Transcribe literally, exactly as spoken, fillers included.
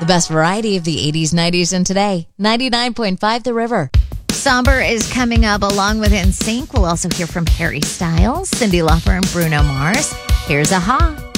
The best variety of the eighties, nineties, and today. ninety-nine point five The River. Somber is coming up along with N Sync. We'll also hear from Harry Styles, Cyndi Lauper, and Bruno Mars. Here's A-ha.